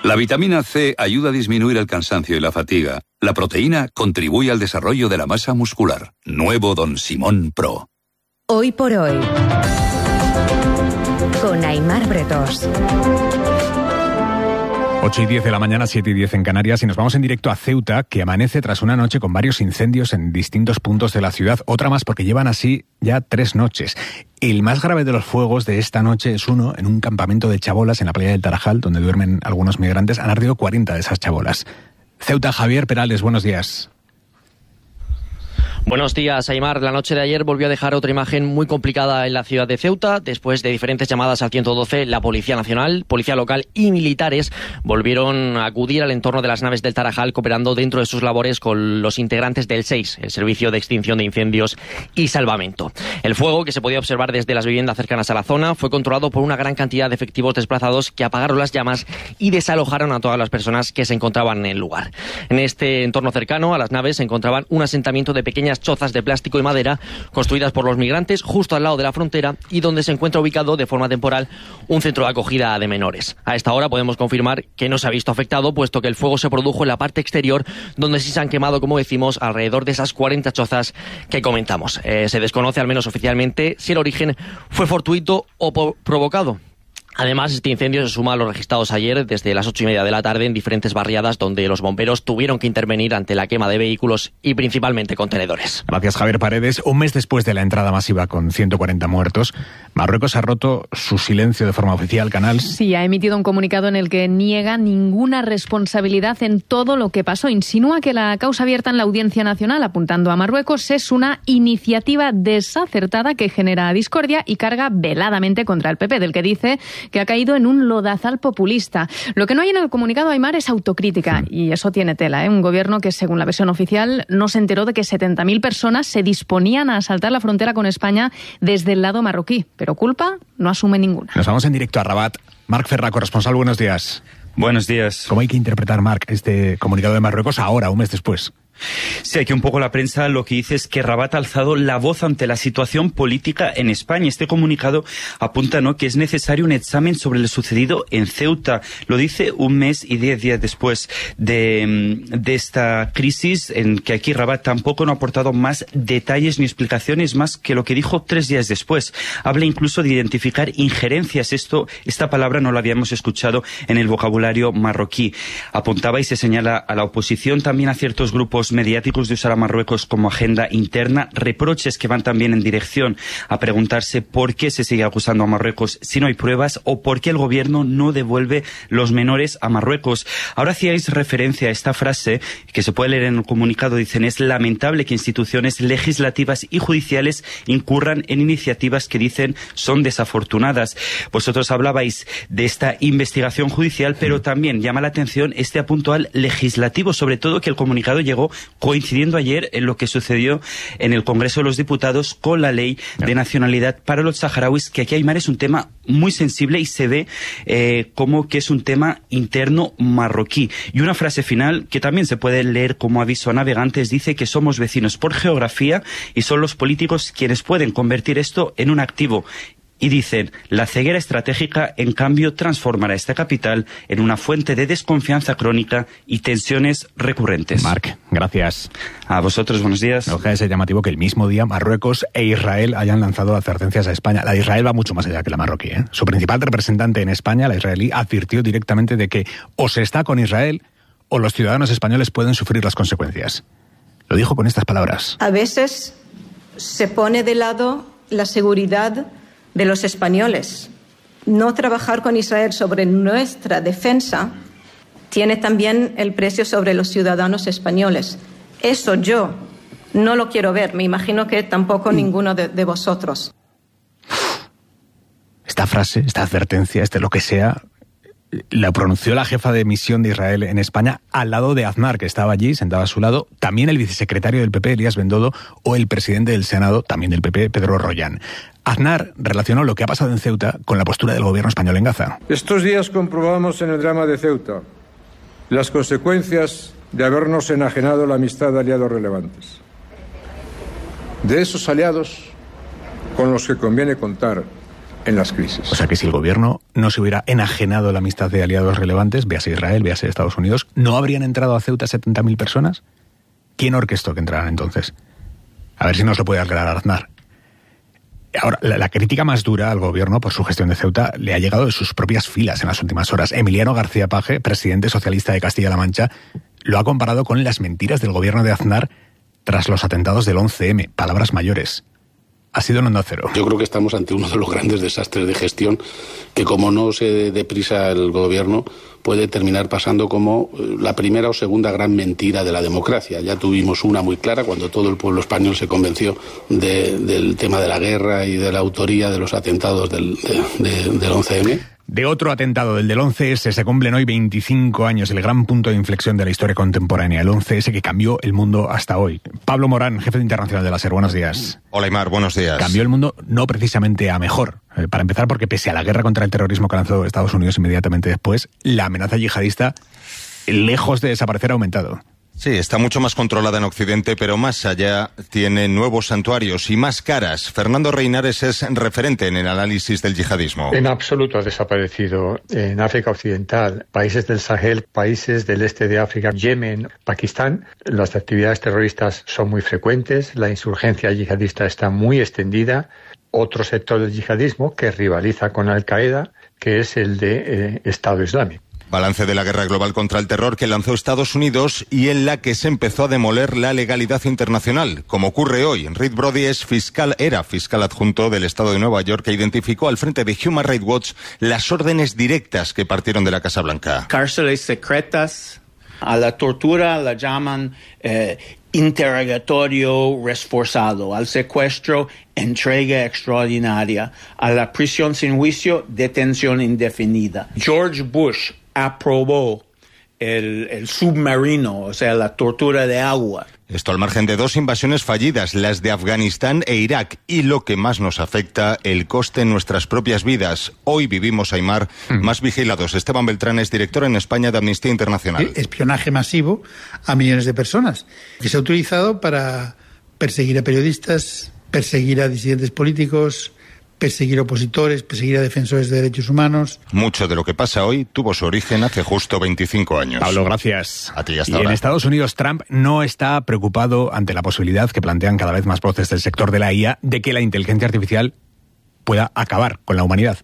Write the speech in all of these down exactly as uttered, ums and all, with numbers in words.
La vitamina C ayuda a disminuir el cansancio y la fatiga. La proteína contribuye al desarrollo de la masa muscular. Nuevo Don Simón Pro. Hoy por hoy, con Aimar Bretos. ocho y diez de la mañana, siete y diez en Canarias, y nos vamos en directo a Ceuta, que amanece tras una noche con varios incendios en distintos puntos de la ciudad. Otra más porque llevan así ya tres noches. El más grave de los fuegos de esta noche es uno en un campamento de chabolas en la playa del Tarajal, donde duermen algunos migrantes. Han ardido cuarenta de esas chabolas. Ceuta, Javier Perales, buenos días. Buenos días, Aimar. La noche de ayer volvió a dejar otra imagen muy complicada en la ciudad de Ceuta. Después de diferentes llamadas al ciento doce, la Policía Nacional, Policía Local y militares volvieron a acudir al entorno de las naves del Tarajal, cooperando dentro de sus labores con los integrantes del SEIS, el Servicio de Extinción de Incendios y Salvamento. El fuego, que se podía observar desde las viviendas cercanas a la zona, fue controlado por una gran cantidad de efectivos desplazados que apagaron las llamas y desalojaron a todas las personas que se encontraban en el lugar. En este entorno cercano a las naves se encontraban un asentamiento de pequeñas chozas de plástico y madera construidas por los migrantes justo al lado de la frontera y donde se encuentra ubicado de forma temporal un centro de acogida de menores. A esta hora podemos confirmar que no se ha visto afectado, puesto que el fuego se produjo en la parte exterior, donde sí se han quemado, como decimos, alrededor de esas cuarenta chozas que comentamos. Eh, se desconoce, al menos oficialmente, si el origen fue fortuito o po- provocado. Además, este incendio se suma a los registrados ayer desde las ocho y media de la tarde en diferentes barriadas donde los bomberos tuvieron que intervenir ante la quema de vehículos y principalmente contenedores. Gracias, Javier Paredes. Un mes después de la entrada masiva con ciento cuarenta muertos, Marruecos ha roto su silencio de forma oficial. Canal. Sí, ha emitido un comunicado en el que niega ninguna responsabilidad en todo lo que pasó. Insinúa que la causa abierta en la Audiencia Nacional apuntando a Marruecos es una iniciativa desacertada que genera discordia y carga veladamente contra el P P, del que dice que ha caído en un lodazal populista. Lo que no hay en el comunicado, Aimar, es autocrítica, y eso tiene tela, ¿eh? Un gobierno que, según la versión oficial, no se enteró de que setenta mil personas se disponían a asaltar la frontera con España desde el lado marroquí, pero culpa no asume ninguna. Nos vamos en directo a Rabat. Marc Ferra, corresponsal, buenos días. Buenos días. ¿Cómo hay que interpretar, Marc, este comunicado de Marruecos ahora, un mes después? Sí, aquí un poco la prensa lo que dice es que Rabat ha alzado la voz ante la situación política en España. Este comunicado apunta, ¿no?, que es necesario un examen sobre lo sucedido en Ceuta. Lo dice un mes y diez días después de, de esta crisis, en que aquí Rabat tampoco no ha aportado más detalles ni explicaciones más que lo que dijo tres días después. Habla incluso de identificar injerencias. Esto, esta palabra no la habíamos escuchado en el vocabulario marroquí. Apuntaba y se señala a la oposición, también a ciertos grupos mediáticos, de usar a Marruecos como agenda interna, reproches que van también en dirección a preguntarse por qué se sigue acusando a Marruecos si no hay pruebas, o por qué el gobierno no devuelve los menores a Marruecos. Ahora hacíais referencia a esta frase que se puede leer en el comunicado. Dicen: es lamentable que instituciones legislativas y judiciales incurran en iniciativas que dicen son desafortunadas. Vosotros hablabais de esta investigación judicial, pero también llama la atención este apunto al legislativo, sobre todo que el comunicado llegó coincidiendo ayer en lo que sucedió en el Congreso de los Diputados con la ley de nacionalidad para los saharauis, que aquí, Aimar, es un tema muy sensible y se ve eh, como que es un tema interno marroquí. Y una frase final que también se puede leer como aviso a navegantes dice que somos vecinos por geografía y son los políticos quienes pueden convertir esto en un activo. Y dicen: la ceguera estratégica, en cambio, transformará esta capital en una fuente de desconfianza crónica y tensiones recurrentes. Marc, gracias. A vosotros, buenos días. No deja de ser llamativo que el mismo día Marruecos e Israel hayan lanzado advertencias a España. La de Israel va mucho más allá que la marroquí, ¿eh? Su principal representante en España, la israelí, advirtió directamente de que o se está con Israel o los ciudadanos españoles pueden sufrir las consecuencias. Lo dijo con estas palabras: a veces se pone de lado la seguridad de los españoles. No trabajar con Israel sobre nuestra defensa tiene también el precio sobre los ciudadanos españoles. Eso yo no lo quiero ver. Me imagino que tampoco ninguno de, de vosotros. Esta frase, esta advertencia, este lo que sea, la pronunció la jefa de misión de Israel en España al lado de Aznar, que estaba allí, sentado a su lado, también el vicesecretario del P P, Elías Bendodo, o el presidente del Senado, también del P P, Pedro Rollán. Aznar relacionó lo que ha pasado en Ceuta con la postura del gobierno español en Gaza. Estos días comprobamos en el drama de Ceuta las consecuencias de habernos enajenado la amistad de aliados relevantes. De esos aliados con los que conviene contar en las crisis. O sea que si el gobierno no se hubiera enajenado la amistad de aliados relevantes, véase Israel, véase Estados Unidos, ¿no habrían entrado a Ceuta setenta mil personas? ¿Quién orquestó que entraran entonces? A ver si nos lo puede aclarar Aznar. Ahora, la, la crítica más dura al gobierno por su gestión de Ceuta le ha llegado de sus propias filas en las últimas horas. Emiliano García Paje, presidente socialista de Castilla-La Mancha, lo ha comparado con las mentiras del gobierno de Aznar tras los atentados del once eme. Palabras mayores. Ha sido en Onda Cero. Yo creo que estamos ante uno de los grandes desastres de gestión que, como no se dé deprisa el gobierno, puede terminar pasando como la primera o segunda gran mentira de la democracia. Ya tuvimos una muy clara cuando todo el pueblo español se convenció de, del tema de la guerra y de la autoría de los atentados del, de, de, del once eme. De otro atentado, del del once ese, se cumplen hoy veinticinco años, el gran punto de inflexión de la historia contemporánea, el once ese que cambió el mundo hasta hoy. Pablo Morán, jefe de internacional de la SER, buenos días. Hola, Aimar, buenos días. Cambió el mundo no precisamente a mejor. Eh, para empezar, porque pese a la guerra contra el terrorismo que lanzó Estados Unidos inmediatamente después, la amenaza yihadista, lejos de desaparecer, ha aumentado. Sí, está mucho más controlada en Occidente, pero más allá tiene nuevos santuarios y más caras. Fernando Reinares es referente en el análisis del yihadismo. En absoluto ha desaparecido en África Occidental, países del Sahel, países del este de África, Yemen, Pakistán. Las actividades terroristas son muy frecuentes, la insurgencia yihadista está muy extendida. Otro sector del yihadismo que rivaliza con Al-Qaeda, que es el de eh, Estado Islámico. Balance de la guerra global contra el terror que lanzó Estados Unidos y en la que se empezó a demoler la legalidad internacional. Como ocurre hoy, Reed Brody es fiscal, era fiscal adjunto del Estado de Nueva York que identificó al frente de Human Rights Watch las órdenes directas que partieron de la Casa Blanca. Cárceles secretas, a la tortura la llaman eh, interrogatorio reforzado, al secuestro entrega extraordinaria, a la prisión sin juicio detención indefinida. George Bush aprobó el, el submarino, o sea, la tortura de agua. Esto al margen de dos invasiones fallidas, las de Afganistán e Irak, y lo que más nos afecta, el coste en nuestras propias vidas. Hoy vivimos, Aimar, mm. más vigilados. Esteban Beltrán es director en España de Amnistía Internacional. Espionaje masivo a millones de personas, que se ha utilizado para perseguir a periodistas, perseguir a disidentes políticos, perseguir opositores, perseguir a defensores de derechos humanos. Mucho de lo que pasa hoy tuvo su origen hace justo veinticinco años. Pablo, gracias. A ti, hasta y ahora. En Estados Unidos, Trump no está preocupado ante la posibilidad que plantean cada vez más voces del sector de la I A de que la inteligencia artificial pueda acabar con la humanidad.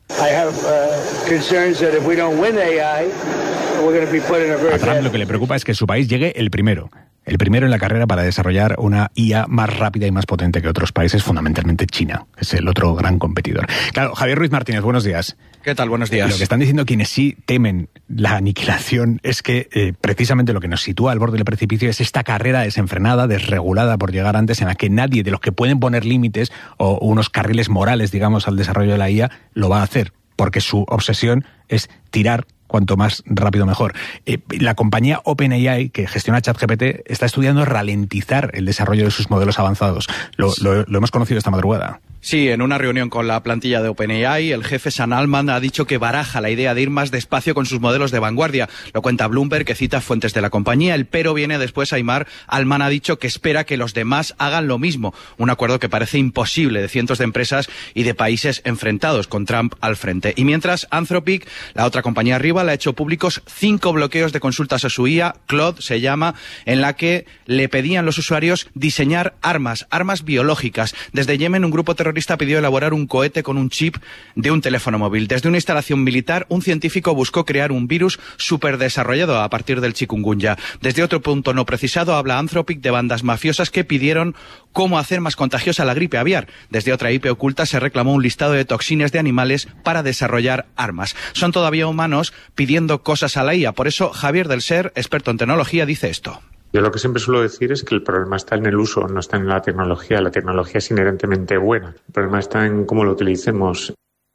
A Trump lo que le preocupa es que su país llegue el primero. El primero en la carrera para desarrollar una I A más rápida y más potente que otros países, fundamentalmente China. Es el otro gran competidor. Claro, Javier Ruiz Martínez, buenos días. ¿Qué tal? Buenos días. Lo que están diciendo quienes sí temen la aniquilación es que eh, precisamente lo que nos sitúa al borde del precipicio es esta carrera desenfrenada, desregulada por llegar antes, en la que nadie de los que pueden poner límites o unos carriles morales, digamos, al desarrollo de la I A, lo va a hacer, porque su obsesión es tirar cuanto más rápido mejor. Eh, la compañía OpenAI, que gestiona ChatGPT, está estudiando ralentizar el desarrollo de sus modelos avanzados. Lo, lo, lo hemos conocido esta madrugada. Sí, en una reunión con la plantilla de OpenAI, el jefe Sam Altman ha dicho que baraja la idea de ir más despacio con sus modelos de vanguardia. Lo cuenta Bloomberg, que cita fuentes de la compañía. El pero viene después. Aimar, Altman ha dicho que espera que los demás hagan lo mismo. Un acuerdo que parece imposible de cientos de empresas y de países enfrentados, con Trump al frente. Y mientras, Anthropic, la otra compañía rival, ha hecho públicos cinco bloqueos de consultas a su I A, Claude se llama, en la que le pedían los usuarios diseñar armas, armas biológicas. Desde Yemen, un grupo terrorista pidió elaborar un cohete con un chip de un teléfono móvil. Desde una instalación militar, un científico buscó crear un virus superdesarrollado a partir del chikungunya. Desde otro punto no precisado, habla Anthropic de bandas mafiosas que pidieron cómo hacer más contagiosa la gripe aviar. Desde otra I P oculta se reclamó un listado de toxinas de animales para desarrollar armas. Son todavía humanos pidiendo cosas a la I A. Por eso, Javier del Ser, experto en tecnología, dice esto. Yo lo que siempre suelo decir es que el problema está en el uso, no está en la tecnología. La tecnología es inherentemente buena. El problema está en cómo lo utilicemos.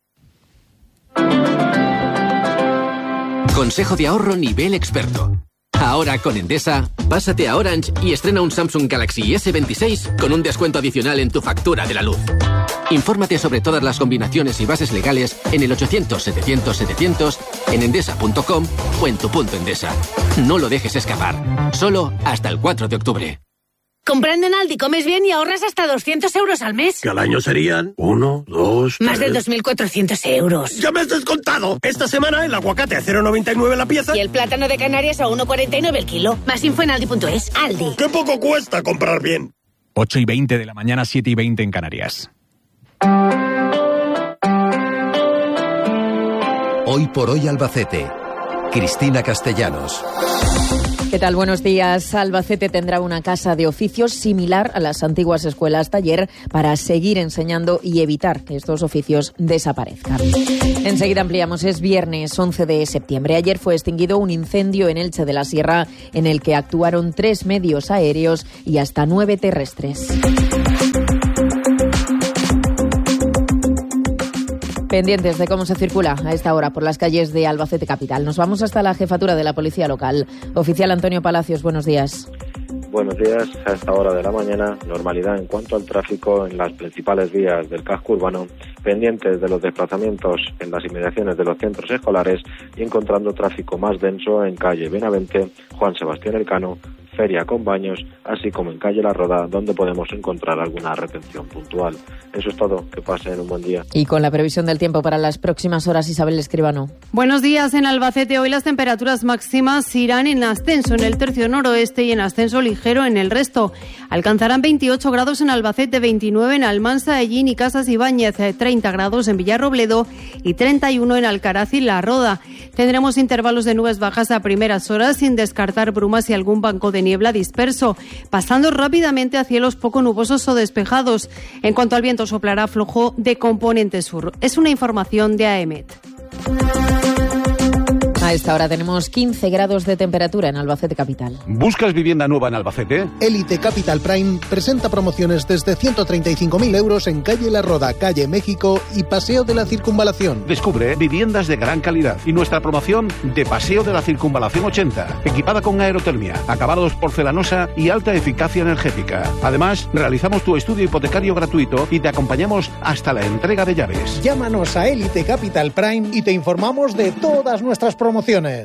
Consejo de ahorro nivel experto. Ahora con Endesa, pásate a Orange y estrena un Samsung Galaxy ese veintiséis con un descuento adicional en tu factura de la luz. Infórmate sobre todas las combinaciones y bases legales en el ochocientos setecientos setecientos, en endesa punto com o en tu punto Endesa. No lo dejes escapar. Solo hasta el cuatro de octubre. Comprando en Aldi comes bien y ahorras hasta doscientos euros al mes. Que al año serían uno, dos, Más tres... de dos mil cuatrocientos euros. ¡Ya me has descontado! Esta semana el aguacate a cero coma noventa y nueve la pieza. Y el plátano de Canarias a uno coma cuarenta y nueve el kilo. Más info en aldi punto es. Aldi. ¡Qué poco cuesta comprar bien! ocho y veinte de la mañana, siete y veinte en Canarias. Hoy por hoy Albacete. Cristina Castellanos. ¿Qué tal? Buenos días. Albacete tendrá una casa de oficios similar a las antiguas escuelas taller para seguir enseñando y evitar que estos oficios desaparezcan. Enseguida ampliamos. Es viernes once de septiembre. Ayer fue extinguido un incendio en Elche de la Sierra en el que actuaron tres medios aéreos y hasta nueve terrestres. Pendientes de cómo se circula a esta hora por las calles de Albacete capital. Nos vamos hasta la jefatura de la policía local. Oficial Antonio Palacios, buenos días. Buenos días. A esta hora de la mañana, normalidad en cuanto al tráfico en las principales vías del casco urbano, pendientes de los desplazamientos en las inmediaciones de los centros escolares y encontrando tráfico más denso en calle Benavente, Juan Sebastián Elcano, Feria con Baños, así como en calle La Roda, donde podemos encontrar alguna retención puntual. Eso es todo. Que pasen un buen día. Y con la previsión del tiempo para las próximas horas, Isabel Escribano. Buenos días. En Albacete hoy las temperaturas máximas irán en ascenso en el tercio noroeste y en ascenso ligero en el resto. Alcanzarán veintiocho grados en Albacete, veintinueve en Almansa, Hellín y Casas Ibáñez, treinta grados en Villarrobledo y treinta y uno en Alcaraz y La Roda. Tendremos intervalos de nubes bajas a primeras horas, sin descartar brumas y algún banco de niebla disperso, pasando rápidamente a cielos poco nubosos o despejados. En cuanto al viento, soplará flojo de componente sur. Es una información de A E M E T. A esta hora tenemos quince grados de temperatura en Albacete capital. ¿Buscas vivienda nueva en Albacete? Elite Capital Prime presenta promociones desde ciento treinta y cinco mil euros en calle La Roda, calle México y Paseo de la Circunvalación. Descubre viviendas de gran calidad y nuestra promoción de Paseo de la Circunvalación ochenta, equipada con aerotermia, acabados porcelanosa y alta eficacia energética. Además, realizamos tu estudio hipotecario gratuito y te acompañamos hasta la entrega de llaves. Llámanos a Elite Capital Prime y te informamos de todas nuestras promociones.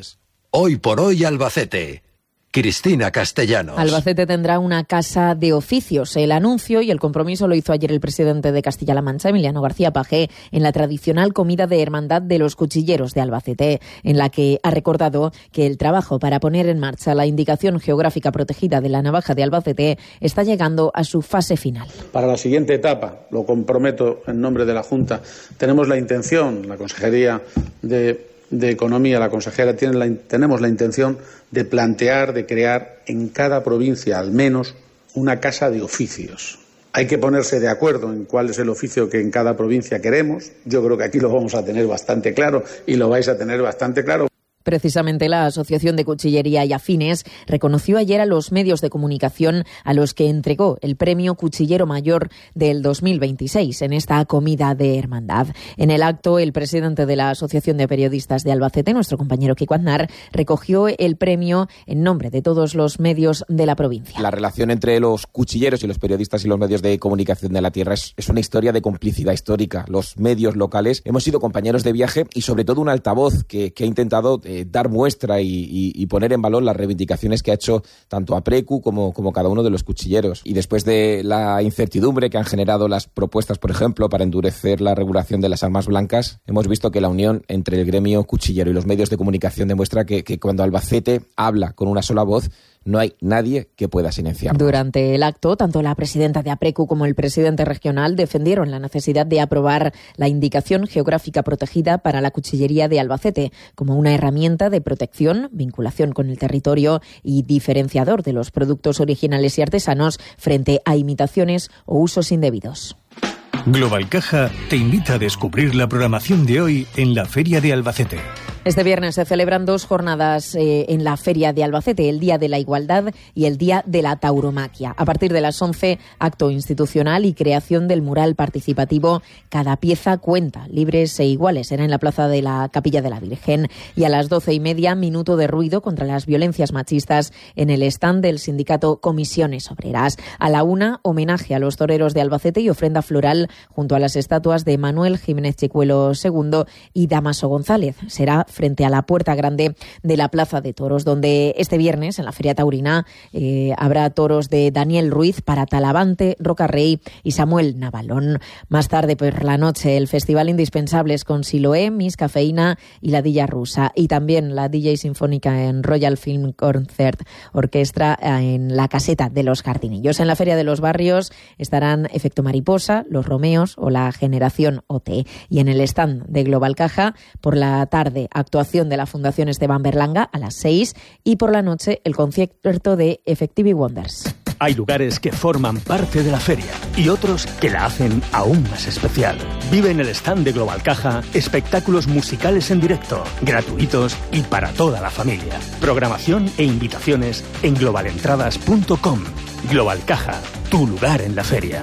Hoy por hoy Albacete. Cristina Castellanos. Albacete tendrá una casa de oficios. El anuncio y el compromiso lo hizo ayer el presidente de Castilla-La Mancha, Emiliano García Paje, en la tradicional comida de hermandad de los cuchilleros de Albacete, en la que ha recordado que el trabajo para poner en marcha la indicación geográfica protegida de la navaja de Albacete está llegando a su fase final. Para la siguiente etapa, lo comprometo en nombre de la Junta, tenemos la intención, la Consejería de de Economía, la consejera, tiene la, tenemos la intención de plantear, de crear en cada provincia al menos una casa de oficios. Hay que ponerse de acuerdo en cuál es el oficio que en cada provincia queremos. Yo creo que aquí lo vamos a tener bastante claro y lo vais a tener bastante claro. Precisamente la Asociación de Cuchillería y Afines reconoció ayer a los medios de comunicación a los que entregó el premio Cuchillero Mayor del dos mil veintiséis en esta comida de hermandad. En el acto, el presidente de la Asociación de Periodistas de Albacete, nuestro compañero Kiko Aznar, recogió el premio en nombre de todos los medios de la provincia. La relación entre los cuchilleros y los periodistas y los medios de comunicación de la tierra es, es una historia de complicidad histórica. Los medios locales hemos sido compañeros de viaje y sobre todo un altavoz que, que ha intentado eh, dar muestra y, y, y poner en valor las reivindicaciones que ha hecho tanto APRECU como, como cada uno de los cuchilleros. Y después de la incertidumbre que han generado las propuestas, por ejemplo, para endurecer la regulación de las armas blancas, hemos visto que la unión entre el gremio cuchillero y los medios de comunicación demuestra que, que cuando Albacete habla con una sola voz, no hay nadie que pueda silenciarlo. Durante el acto, tanto la presidenta de APRECU como el presidente regional defendieron la necesidad de aprobar la indicación geográfica protegida para la cuchillería de Albacete como una herramienta de protección, vinculación con el territorio y diferenciador de los productos originales y artesanos frente a imitaciones o usos indebidos. Global Caja te invita a descubrir la programación de hoy en la Feria de Albacete. Este viernes se celebran dos jornadas eh, en la Feria de Albacete, el Día de la Igualdad y el Día de la Tauromaquia. A partir de las once, acto institucional y creación del mural participativo Cada pieza cuenta, libres e iguales. Será en la plaza de la Capilla de la Virgen. Y a las doce y media, minuto de ruido contra las violencias machistas en el stand del sindicato Comisiones Obreras. A la una, homenaje a los toreros de Albacete y ofrenda floral junto a las estatuas de Manuel Jiménez Chicuelo segundo y Damaso González. Será frente a la puerta grande de la Plaza de Toros, donde este viernes, en la Feria Taurina, eh, habrá toros de Daniel Ruiz para Talavante, Rocarrey y Samuel Navalón. Más tarde por la noche, el Festival Indispensables con Siloé, Miss Cafeína y la D J Rusa. Y también la D J Sinfónica en Royal Film Concert Orquestra en la Caseta de los Jardinillos. En la Feria de los Barrios estarán Efecto Mariposa, Los Romeos o la Generación O T. Y en el stand de Global Caja, por la tarde, actuación de la Fundación Esteban Berlanga a las seis y por la noche el concierto de Effective Wonders. Hay lugares que forman parte de la feria y otros que la hacen aún más especial. Vive en el stand de Global Caja espectáculos musicales en directo, gratuitos y para toda la familia. Programación e invitaciones en global entradas punto com. Global Caja, tu lugar en la feria.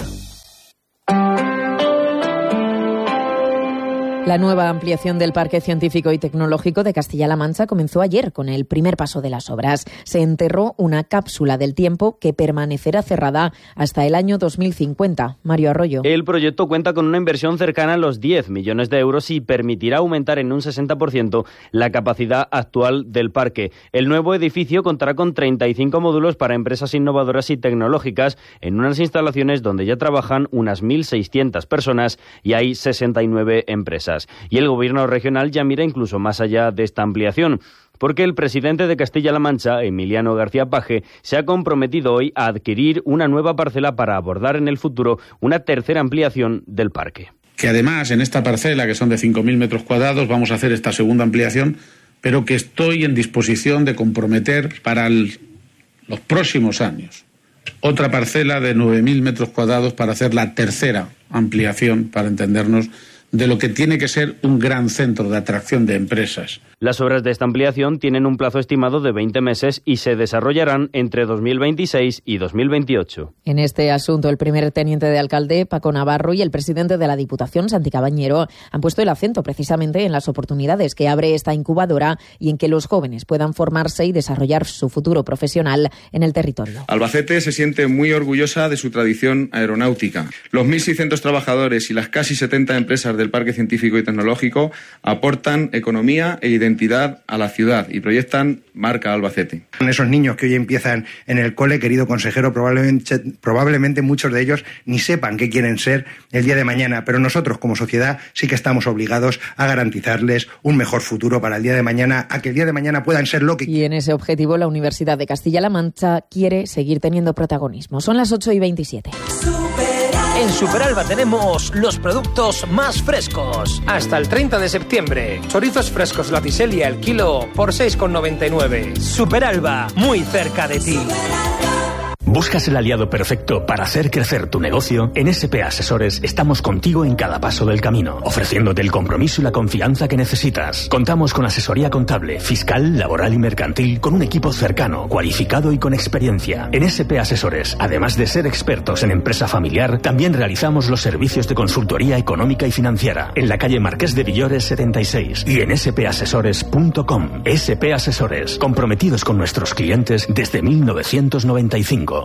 La nueva ampliación del Parque Científico y Tecnológico de Castilla-La Mancha comenzó ayer con el primer paso de las obras. Se enterró una cápsula del tiempo que permanecerá cerrada hasta el año dos mil cincuenta. Mario Arroyo. El proyecto cuenta con una inversión cercana a los diez millones de euros y permitirá aumentar en un sesenta por ciento la capacidad actual del parque. El nuevo edificio contará con treinta y cinco módulos para empresas innovadoras y tecnológicas en unas instalaciones donde ya trabajan unas mil seiscientas personas y hay sesenta y nueve empresas. Y el gobierno regional ya mira incluso más allá de esta ampliación, porque el presidente de Castilla-La Mancha, Emiliano García Paje, se ha comprometido hoy a adquirir una nueva parcela para abordar en el futuro una tercera ampliación del parque. Que además en esta parcela, que son de cinco mil metros cuadrados, vamos a hacer esta segunda ampliación, pero que estoy en disposición de comprometer para el, los próximos años otra parcela de nueve mil metros cuadrados para hacer la tercera ampliación, para entendernos, de lo que tiene que ser un gran centro de atracción de empresas. Las obras de esta ampliación tienen un plazo estimado de veinte meses y se desarrollarán entre dos mil veintiséis y dos mil veintiocho. En este asunto, el primer teniente de alcalde, Paco Navarro, y el presidente de la Diputación, Santi Cabañero, han puesto el acento precisamente en las oportunidades que abre esta incubadora y en que los jóvenes puedan formarse y desarrollar su futuro profesional en el territorio. Albacete se siente muy orgullosa de su tradición aeronáutica. Los mil seiscientos trabajadores y las casi setenta empresas del Parque Científico y Tecnológico aportan economía e identidad a la ciudad y proyectan marca Albacete. Esos niños que hoy empiezan en el cole, querido consejero, probablemente, probablemente muchos de ellos ni sepan qué quieren ser el día de mañana, pero nosotros como sociedad sí que estamos obligados a garantizarles un mejor futuro para el día de mañana, a que el día de mañana puedan ser lo que... Y en ese objetivo la Universidad de Castilla-La Mancha quiere seguir teniendo protagonismo. Son las ocho y veintisiete. En Superalba tenemos los productos más frescos. Hasta el treinta de septiembre. Chorizos frescos Latiselia el kilo por seis con noventa y nueve. Superalba, muy cerca de ti. ¿Buscas el aliado perfecto para hacer crecer tu negocio? En S P Asesores estamos contigo en cada paso del camino, ofreciéndote el compromiso y la confianza que necesitas. Contamos con asesoría contable, fiscal, laboral y mercantil, con un equipo cercano, cualificado y con experiencia. En S P Asesores, además de ser expertos en empresa familiar, también realizamos los servicios de consultoría económica y financiera en la calle Marqués de Villores setenta y seis y en s p asesores punto com. S P Asesores, comprometidos con nuestros clientes desde mil novecientos noventa y cinco.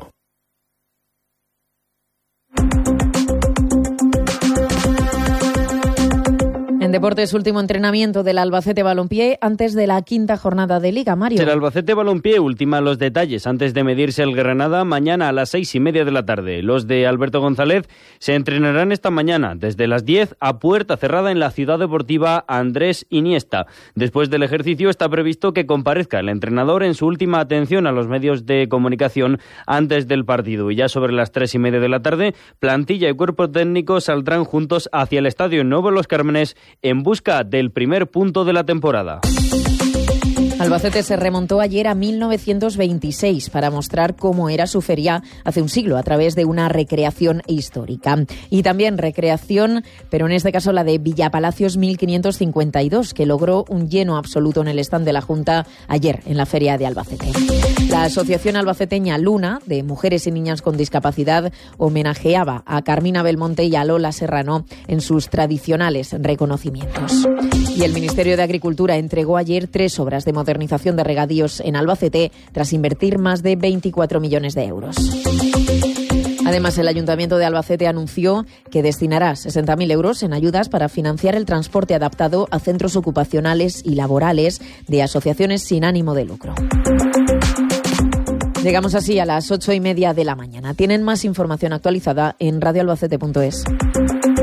En deportes, último entrenamiento del Albacete Balompié antes de la quinta jornada de Liga, Mario. El Albacete Balompié ultima los detalles antes de medirse el Granada mañana a las seis y media de la tarde. Los de Alberto González se entrenarán esta mañana desde las diez a puerta cerrada en la Ciudad Deportiva Andrés Iniesta. Después del ejercicio está previsto que comparezca el entrenador en su última atención a los medios de comunicación antes del partido. Y ya sobre las tres y media de la tarde, plantilla y cuerpo técnico saldrán juntos hacia el Estadio Nuevo Los Cármenes en busca del primer punto de la temporada. Albacete se remontó ayer a mil novecientos veintiséis para mostrar cómo era su feria hace un siglo a través de una recreación histórica. Y también recreación, pero en este caso la de Villapalacios mil quinientos cincuenta y dos, que logró un lleno absoluto en el stand de la Junta ayer en la feria de Albacete. La Asociación Albaceteña Luna, de Mujeres y Niñas con Discapacidad, homenajeaba a Carmina Belmonte y a Lola Serrano en sus tradicionales reconocimientos. Y el Ministerio de Agricultura entregó ayer tres obras de modernización de regadíos en Albacete tras invertir más de veinticuatro millones de euros. Además, el Ayuntamiento de Albacete anunció que destinará sesenta mil euros en ayudas para financiar el transporte adaptado a centros ocupacionales y laborales de asociaciones sin ánimo de lucro. Llegamos así a las ocho y media de la mañana. Tienen más información actualizada en radio albacete punto es.